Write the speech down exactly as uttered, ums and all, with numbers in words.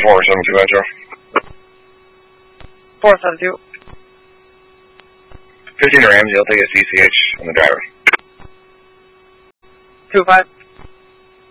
four seven two Metro. four seven two. fifteen Ramsey, I'll take a C C H on the driver. two five.